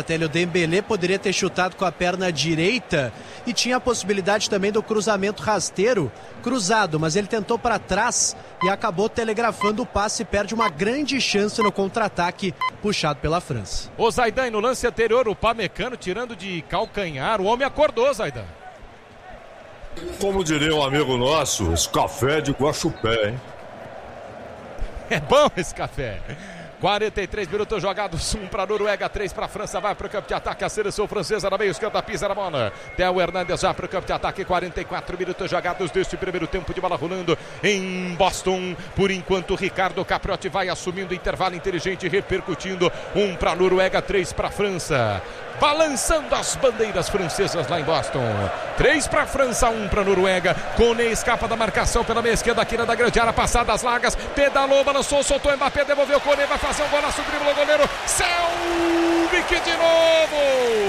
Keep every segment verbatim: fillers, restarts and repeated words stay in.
Martelli. O Dembélé poderia ter chutado com a perna direita e tinha a possibilidade também do cruzamento rasteiro, cruzado, mas ele tentou para trás e acabou telegrafando o passe e perde uma grande chance no contra-ataque puxado pela França. Ô Zaidan, no lance anterior, o Pamecano tirando de calcanhar, o homem acordou, Zaidan. Como diria um amigo nosso, esse café é de Guaxupé, hein? É bom esse café. quarenta e três minutos jogados, um para a Noruega, três para a França, vai para o campo de ataque, a seleção francesa na meio esquerda, pisa na bola. Theo Hernandes já para o campo de ataque, quarenta e quatro minutos jogados deste primeiro tempo de bola rolando em Boston. Por enquanto, Ricardo Capriotti vai assumindo intervalo inteligente, repercutindo, um para a Noruega, três para a França. Balançando as bandeiras francesas lá em Boston. três para a França, um para a Noruega. Kone escapa da marcação pela meia esquerda aqui na da grande área, passadas largas, pedalou, balançou, soltou Mbappé, devolveu Kone, vai fazer um golaço, driblou o goleiro, Selvic de novo.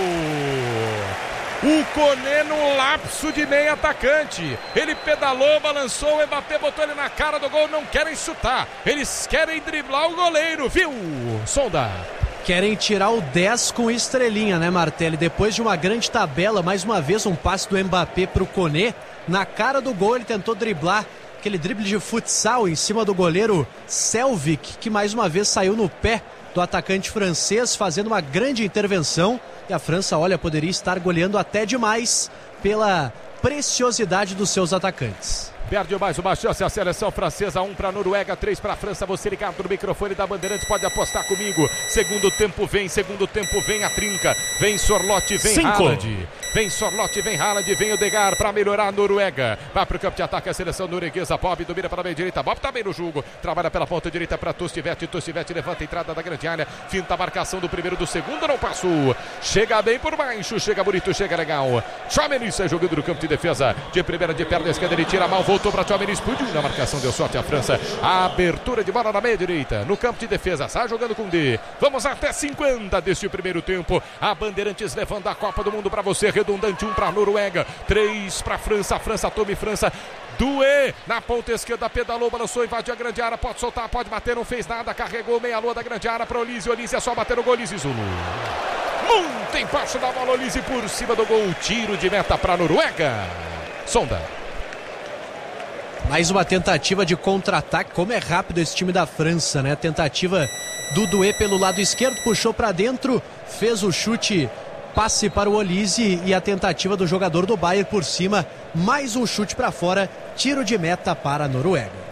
O Kone no lapso de meio atacante. Ele pedalou, balançou, o Mbappé botou ele na cara do gol, não querem chutar, eles querem driblar o goleiro, viu? Sonda. Querem tirar o dez com estrelinha, né, Martelli? Depois de uma grande tabela, mais uma vez um passe do Mbappé pro Kone. Na cara do gol ele tentou driblar, aquele drible de futsal em cima do goleiro Selvic, que mais uma vez saiu no pé do atacante francês, fazendo uma grande intervenção. E a França, olha, poderia estar goleando até demais pela preciosidade dos seus atacantes. Perde mais uma chance a seleção francesa, um para a Noruega, três para a França. Você ligado no microfone da Bandeirantes, pode apostar comigo. Segundo tempo vem, segundo tempo vem a trinca. Vem Sorloth, vem Haaland. Vem Sorloth, vem Haaland, vem Odegaard para melhorar a Noruega. Vai para o campo de ataque a seleção norueguesa. Bob domina para a meia direita. Bob tá bem no jogo. Trabalha pela ponta direita para Tostivete. Tostivete levanta a entrada da grande área. Finta a marcação do primeiro, do segundo, não passou. Chega bem por baixo, chega bonito, chega legal. Tchouaméni sai jogando no campo de defesa. De primeira, de perna esquerda, ele tira mal, voltou para Tchouaméni, explodiu na marcação, deu sorte a França. A abertura de bola na meia direita, no campo de defesa, sai jogando com D. Vamos até cinquenta deste primeiro tempo. A Bandeirantes levando a Copa do Mundo para você, redundante, um para a Noruega, três para a França. A França tome França. Doué na ponta esquerda, pedalou, balançou, invadiu a grande área, pode soltar, pode bater, não fez nada, carregou meia lua da grande área para Olise. Olise é só bater no gol, Olise Zulu. Muito embaixo da bola, Olise por cima do gol, tiro de meta para a Noruega. Sonda. Mais uma tentativa de contra-ataque, como é rápido esse time da França, né? Tentativa do Doué pelo lado esquerdo, puxou para dentro, fez o chute, passe para o Olise e a tentativa do jogador do Bayern por cima, mais um chute para fora, tiro de meta para a Noruega.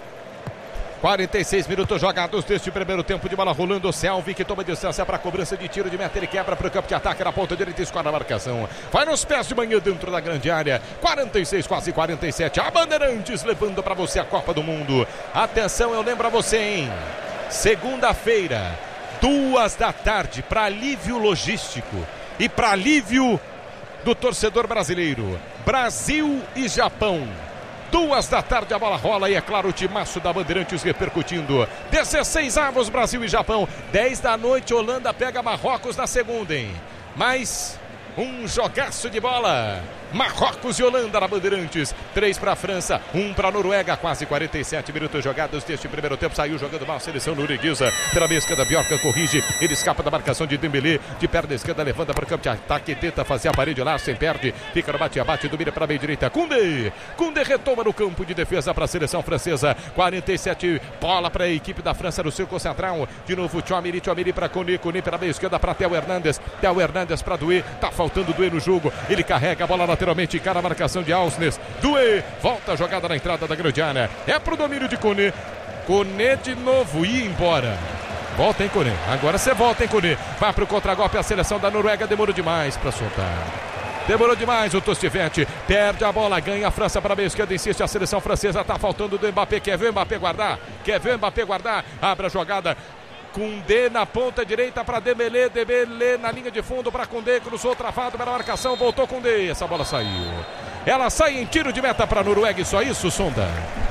quarenta e seis minutos jogados deste primeiro tempo de bola rolando. O Selvi que toma distância para a cobrança de tiro de meta. Ele quebra para o campo de ataque na ponta direita e escolhe a marcação. Vai nos pés de manhã dentro da grande área. quarenta e seis, quase quarenta e sete. A Bandeirantes levando para você a Copa do Mundo. Atenção, eu lembro a você, hein? Segunda-feira, duas da tarde, para alívio logístico e para alívio do torcedor brasileiro. Brasil e Japão. Duas da tarde a bola rola e é claro o timaço da Bandeirantes repercutindo. dezesseis avos Brasil e Japão. dez da noite Holanda pega Marrocos na segunda, hein? Mais um jogaço de bola. Marrocos e Holanda na Bandeirantes. três para a França, um para a Noruega. Quase quarenta e sete minutos jogados deste primeiro tempo. Saiu jogando mal a seleção norueguesa. Pela meia esquerda, Bjorka corrige. Ele escapa da marcação de Dembélé. De perna esquerda, levanta para o campo de ataque. Tenta fazer a parede lá, sem perde. Fica no bate-abate, domina para a meia direita. Koundé. Koundé retoma no campo de defesa para a seleção francesa. quarenta e sete, bola para a equipe da França no círculo central. De novo, Tchouaméni. Tchouaméni para Kone. Kone pela meia esquerda para Theo Hernandes. Theo Hernandes para Doué. Tá faltando Doué no jogo. Ele carrega a bola lateralmente. Cara a marcação de Ausnes. Doué volta a jogada na entrada da grande área. É pro domínio de Kone. Kone de novo. E embora. Volta, hein, Kone. Agora você volta, hein, Kone. Vai pro contragolpe a seleção da Noruega. Demorou demais para soltar. Demorou demais o Tostivete. Perde a bola. Ganha a França para a meia esquerda. Insiste a seleção francesa. Tá faltando do Mbappé. Quer ver o Mbappé guardar? Quer ver o Mbappé guardar? Abre a jogada. Koundé na ponta direita para Dembélé. Dembélé na linha de fundo para Koundé. Cruzou travado para a marcação. Voltou Koundé. Essa bola saiu. Ela sai em tiro de meta para a Noruega. E só isso, Sonda?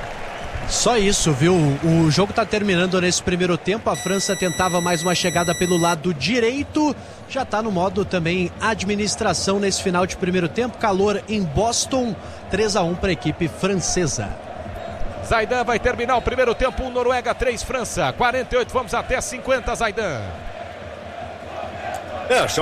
Só isso, viu? O jogo está terminando nesse primeiro tempo. A França tentava mais uma chegada pelo lado direito. Já está no modo também administração nesse final de primeiro tempo. Calor em Boston. três a um para a equipe francesa. Zaidan vai terminar o primeiro tempo. um Noruega, três França. quarenta e oito, vamos até cinquenta, Zaidan. É,